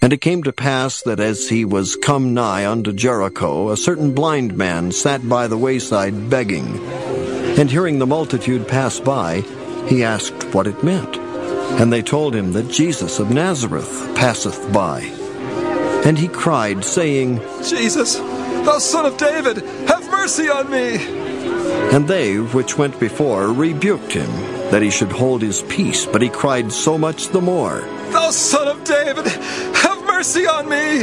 And it came to pass that as he was come nigh unto Jericho, a certain blind man sat by the wayside begging. And hearing the multitude pass by, he asked what it meant. And they told him that Jesus of Nazareth passeth by. And he cried, saying, Jesus, thou Son of David, have mercy on me. And they which went before rebuked him, that he should hold his peace. But he cried so much the more, Thou Son of David, have mercy on me.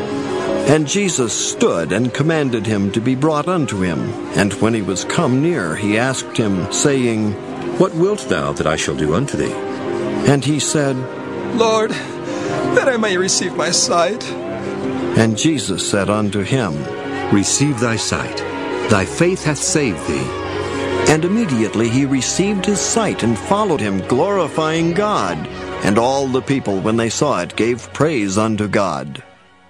And Jesus stood and commanded him to be brought unto him. And when he was come near, he asked him, saying, What wilt thou that I shall do unto thee? And he said, Lord, that I may receive my sight. And Jesus said unto him, Receive thy sight. Thy faith hath saved thee. And immediately he received his sight and followed him, glorifying God. And all the people, when they saw it, gave praise unto God.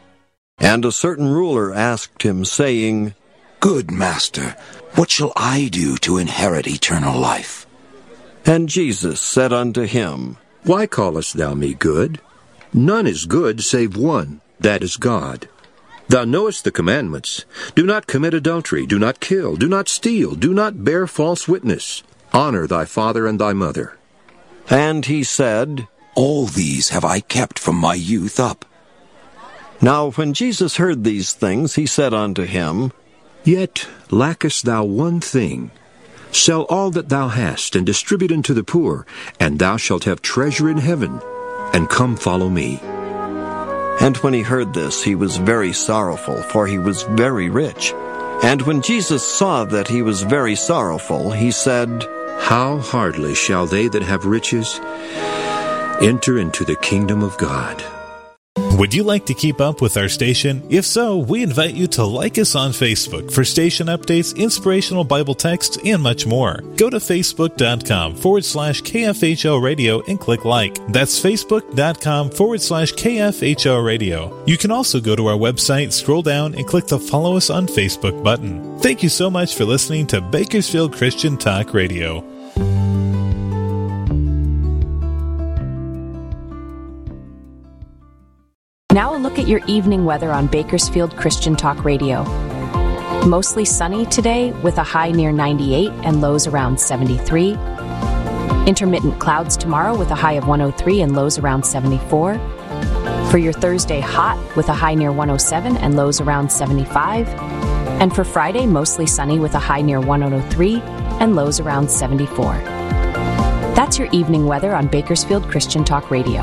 And a certain ruler asked him, saying, Good Master, what shall I do to inherit eternal life? And Jesus said unto him, Why callest thou me good? None is good save one, that is God. Thou knowest the commandments. Do not commit adultery, do not kill, do not steal, do not bear false witness. Honor thy father and thy mother. And he said, All these have I kept from my youth up. Now when Jesus heard these things, he said unto him, Yet lackest thou one thing. Sell all that thou hast, and distribute unto the poor, and thou shalt have treasure in heaven. And come follow me. And when he heard this, he was very sorrowful, for he was very rich. And when Jesus saw that he was very sorrowful, he said, How hardly shall they that have riches enter into the kingdom of God. Would you like to keep up with our station? If so, we invite you to like us on Facebook for station updates, inspirational Bible texts, and much more. Go to facebook.com/KFHO Radio and click like. That's facebook.com/KFHO Radio. You can also go to our website, scroll down, and click the Follow Us on Facebook button. Thank you so much for listening to Bakersfield Christian Talk Radio. Now a look at your evening weather on Bakersfield Christian Talk Radio. Mostly sunny today with a high near 98 and lows around 73. Intermittent clouds tomorrow with a high of 103 and lows around 74. For your Thursday, hot with a high near 107 and lows around 75. And for Friday, mostly sunny with a high near 103 and lows around 74. That's your evening weather on Bakersfield Christian Talk Radio.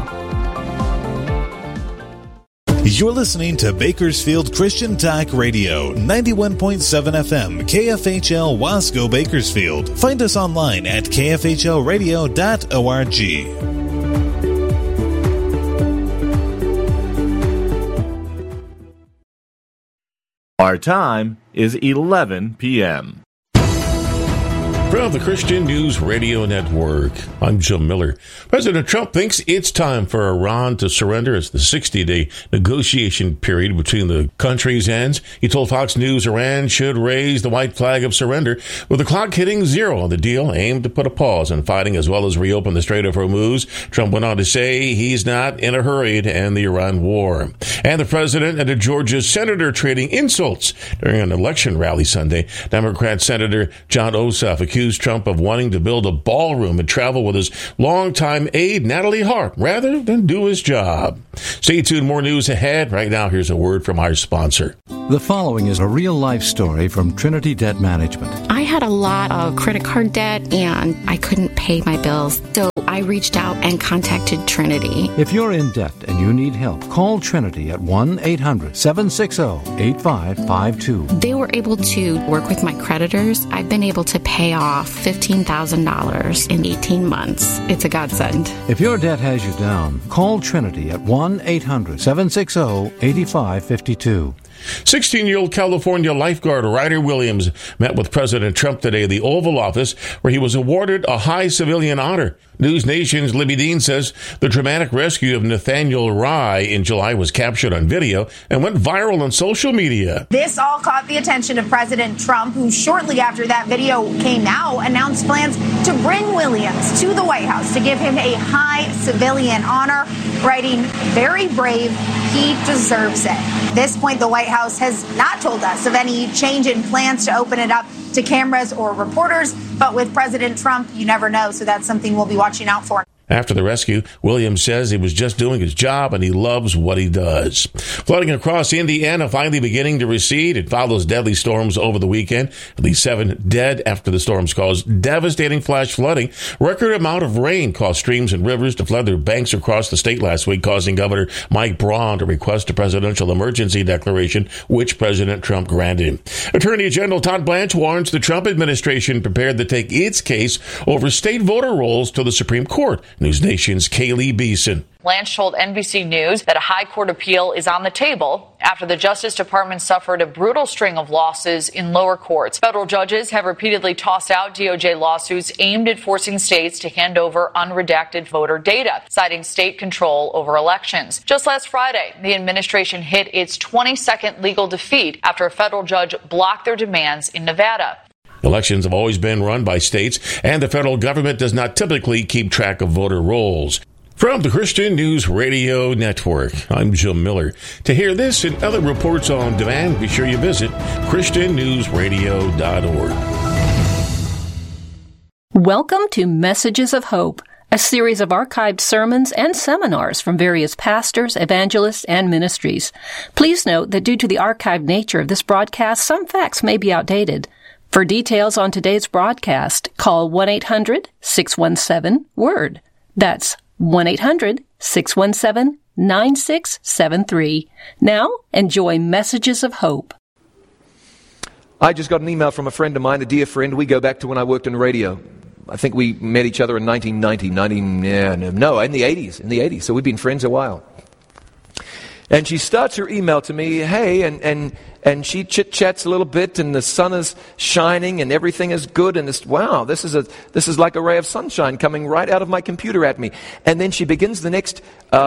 You're listening to Bakersfield Christian Talk Radio, 91.7 FM, KFHL Wasco, Bakersfield. Find us online at kfhlradio.org. Our time is 11 p.m. From the Christian News Radio Network, I'm Jim Miller. President Trump thinks it's time for Iran to surrender as the 60-day negotiation period between the countries ends. He told Fox News Iran should raise the white flag of surrender, with the clock hitting zero on the deal aimed to put a pause in fighting as well as reopen the Strait of Hormuz. Trump went on to say he's not in a hurry to end the Iran war. And the president and a Georgia senator trading insults during an election rally Sunday. Democrat Senator John Ossoff accused Trump of wanting to build a ballroom and travel with his longtime aide, Natalie Hart, rather than do his job. Stay tuned, more news ahead. Right now, here's a word from our sponsor. The following is a real-life story from Trinity Debt Management. I had a lot of credit card debt, and I couldn't pay my bills, so I reached out and contacted Trinity. If you're in debt and you need help, call Trinity at 1-800-760-8552. They were able to work with my creditors. I've been able to pay off $15,000 in 18 months. It's a godsend. If your debt has you down, call Trinity at 1-800-760-8552. 16-year-old California lifeguard Ryder Williams met with President Trump today at the Oval Office, where he was awarded a high civilian honor. News Nation's Libby Dean says the dramatic rescue of Nathaniel Rye in July was captured on video and went viral on social media. This all caught the attention of President Trump, who shortly after that video came out announced plans to bring Williams to the White House to give him a high civilian honor, writing, "Very brave, he deserves it." At this point, the White House has not told us of any change in plans to open it up to cameras or reporters, but with President Trump, you never know, so that's something we'll be watching out for. After the rescue, Williams says he was just doing his job and he loves what he does. Flooding across Indiana finally beginning to recede. It follows deadly storms over the weekend. At least 7 dead after the storms caused devastating flash flooding. Record amount of rain caused streams and rivers to flood their banks across the state last week, causing Governor Mike Braun to request a presidential emergency declaration, which President Trump granted. Attorney General Todd Blanche warns the Trump administration prepared to take its case over state voter rolls to the Supreme Court. News Nation's Kaylee Beeson. Blanche told NBC News that a high court appeal is on the table after the Justice Department suffered a brutal string of losses in lower courts. Federal judges have repeatedly tossed out DOJ lawsuits aimed at forcing states to hand over unredacted voter data, citing state control over elections. Just last Friday, the administration hit its 22nd legal defeat after a federal judge blocked their demands in Nevada. Elections have always been run by states, and the federal government does not typically keep track of voter rolls. From the Christian News Radio Network, I'm Jim Miller. To hear this and other reports on demand, be sure you visit ChristianNewsRadio.org. Welcome to Messages of Hope, a series of archived sermons and seminars from various pastors, evangelists, and ministries. Please note that due to the archived nature of this broadcast, some facts may be outdated. For details on today's broadcast, call 1-800-617-WORD. That's 1-800-617-9673. Now, enjoy Messages of Hope. I just got an email from a friend of mine, a dear friend. We go back to when I worked in radio. I think we met each other in 1990, in the 80s. So we've been friends a while. And she starts her email to me, hey, and she chit-chats a little bit, and the sun is shining, and everything is good, and this is like a ray of sunshine coming right out of my computer at me. And then she begins the next,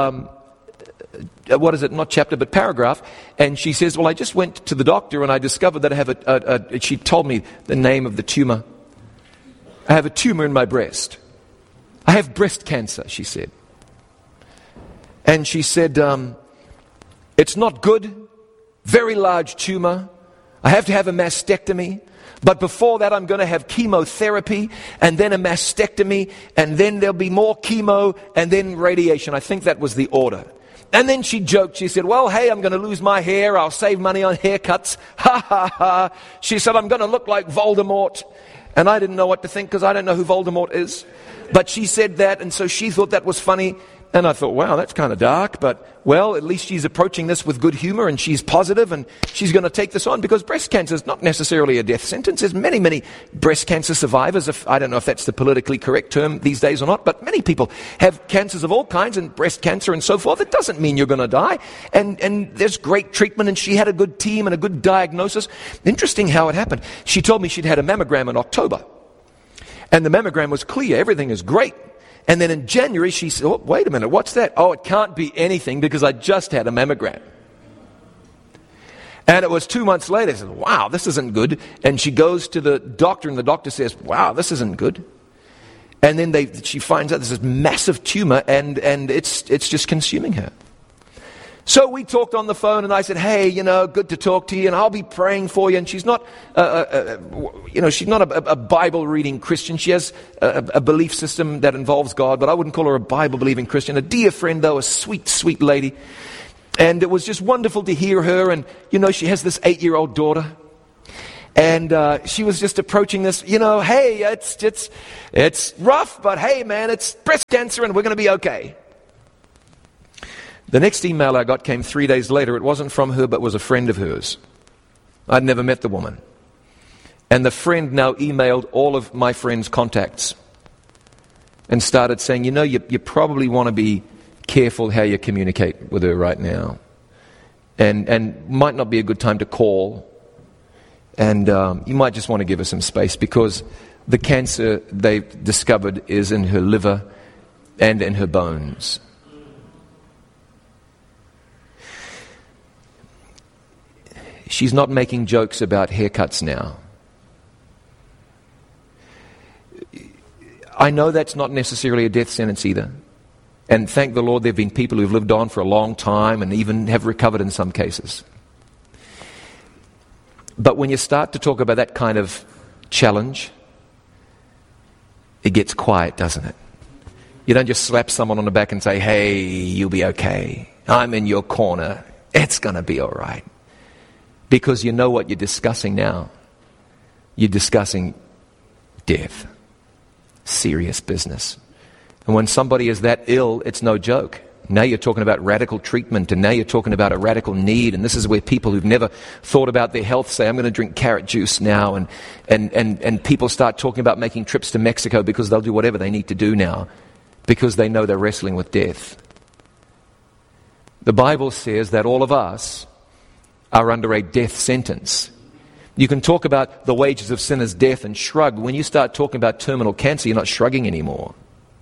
not chapter, but paragraph, and she says, well, I just went to the doctor, and I discovered that I have she told me the name of the tumor. I have a tumor in my breast. I have breast cancer, she said. And she said, it's not good, very large tumor. I have to have a mastectomy. But before that, I'm going to have chemotherapy and then a mastectomy, and then there'll be more chemo and then radiation. I think that was the order. And then she joked. She said, well, hey, I'm going to lose my hair. I'll save money on haircuts. Ha, ha, ha. She said, I'm going to look like Voldemort. And I didn't know what to think because I don't know who Voldemort is. But she said that, and so she thought that was funny. And I thought, wow, that's kind of dark, but, well, at least she's approaching this with good humor, and she's positive, and she's going to take this on, because breast cancer is not necessarily a death sentence. There's many, many breast cancer survivors. I don't know if that's the politically correct term these days or not, but many people have cancers of all kinds, and breast cancer and so forth. It doesn't mean you're going to die. And there's great treatment, and she had a good team and a good diagnosis. Interesting how it happened. She told me she'd had a mammogram in October, and the mammogram was clear. Everything is great. And then in January, she said, oh, wait a minute, what's that? Oh, it can't be anything because I just had a mammogram. And it was 2 months later. I said, wow, this isn't good. And she goes to the doctor, and the doctor says, wow, this isn't good. And then she finds out there's this massive tumor, and it's just consuming her. So we talked on the phone, and I said, hey, good to talk to you, and I'll be praying for you. And she's not, she's not a Bible-reading Christian. She has a belief system that involves God, but I wouldn't call her a Bible-believing Christian. A dear friend, though, a sweet, sweet lady. And it was just wonderful to hear her. And, she has this 8-year-old daughter. And she was just approaching this, hey, it's rough, but hey, man, it's breast cancer, and we're going to be okay. The next email I got came 3 days later. It wasn't from her, but was a friend of hers. I'd never met the woman. And the friend now emailed all of my friend's contacts and started saying, you probably want to be careful how you communicate with her right now. And might not be a good time to call. And you might just want to give her some space, because the cancer they've discovered is in her liver, and in her bones. She's not making jokes about haircuts now. I know that's not necessarily a death sentence either. And thank the Lord there have been people who've lived on for a long time and even have recovered in some cases. But when you start to talk about that kind of challenge, it gets quiet, doesn't it? You don't just slap someone on the back and say, hey, you'll be okay. I'm in your corner. It's going to be all right. Because you know what you're discussing now. You're discussing death. Serious business. And when somebody is that ill, it's no joke. Now you're talking about radical treatment, and now you're talking about a radical need, and this is where people who've never thought about their health say, I'm going to drink carrot juice now, and people start talking about making trips to Mexico because they'll do whatever they need to do now because they know they're wrestling with death. The Bible says that all of us are under a death sentence. You can talk about the wages of sin is death and shrug. When you start talking about terminal cancer, you're not shrugging anymore.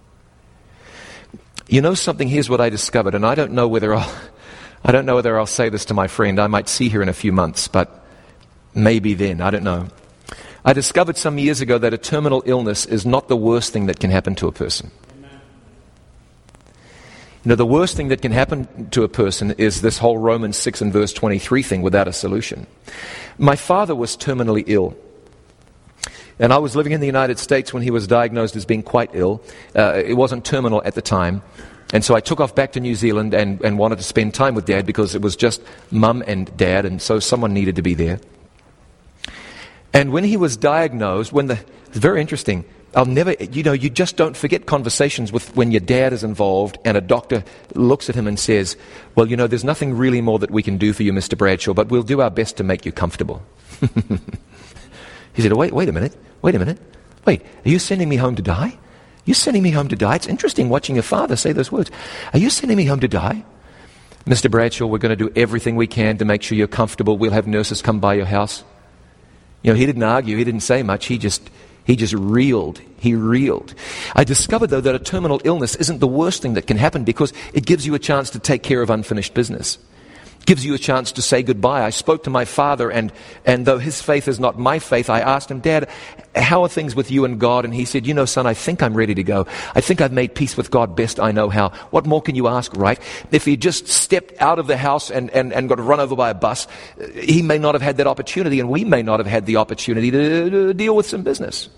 You know something? Here's what I discovered, and I don't know whether I'll say this to my friend. I might see her in a few months, but maybe then. I don't know. I discovered some years ago that a terminal illness is not the worst thing that can happen to a person. You know, the worst thing that can happen to a person is this whole Romans 6 and verse 23 thing without a solution. My father was terminally ill. And I was living in the United States when he was diagnosed as being quite ill. It wasn't terminal at the time. And so I took off back to New Zealand and wanted to spend time with Dad because it was just Mum and Dad, and so someone needed to be there. And when he was diagnosed, it's very interesting, you just don't forget conversations with when your dad is involved and a doctor looks at him and says, well, there's nothing really more that we can do for you, Mr. Bradshaw, but we'll do our best to make you comfortable. He said, wait a minute. Wait, are you sending me home to die? You're sending me home to die? It's interesting watching your father say those words. Are you sending me home to die? Mr. Bradshaw, we're going to do everything we can to make sure you're comfortable. We'll have nurses come by your house. He didn't argue. He didn't say much. He just reeled. He reeled. I discovered, though, that a terminal illness isn't the worst thing that can happen because it gives you a chance to take care of unfinished business. Gives you a chance to say goodbye. I spoke to my father, and though his faith is not my faith, I asked him, Dad, how are things with you and God? And he said, son, I think I'm ready to go. I think I've made peace with God best I know how. What more can you ask, right? If he just stepped out of the house and got run over by a bus, he may not have had that opportunity, and we may not have had the opportunity to deal with some business.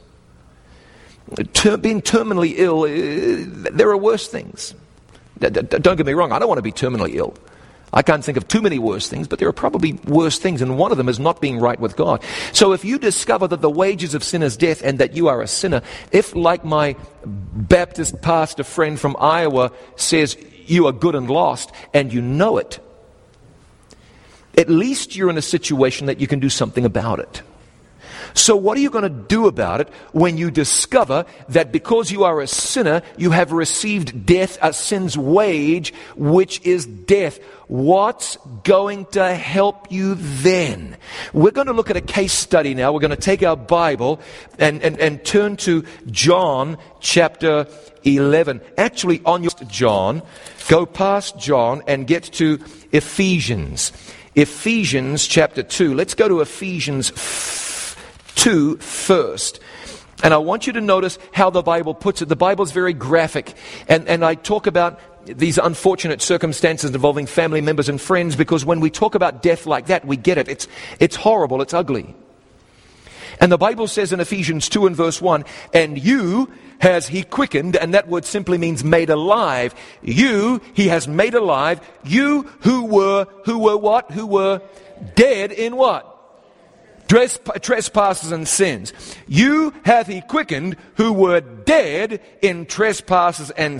Being terminally ill, there are worse things. Don't get me wrong, I don't want to be terminally ill. I can't think of too many worse things, but there are probably worse things, and one of them is not being right with God. So if you discover that the wages of sin is death and that you are a sinner, if, like my Baptist pastor friend from Iowa says, you are good and lost, and you know it, at least you're in a situation that you can do something about it. So what are you going to do about it when you discover that because you are a sinner, you have received death, a sin's wage, which is death? What's going to help you then? We're going to look at a case study now. We're going to take our Bible and turn to John chapter 11. Actually, on your John, go past John and get to Ephesians. Ephesians chapter 2. Let's go to Ephesians 2 first. And I want you to notice how the Bible puts it. The Bible's very graphic. And I talk about these unfortunate circumstances involving family members and friends because when we talk about death like that, we get it. It's horrible. It's ugly. And the Bible says in Ephesians 2 and verse 1, and you has he quickened, and that word simply means made alive. You, he has made alive. You who were what? Who were dead in what? Trespasses and sins. You hath he quickened who were dead in trespasses and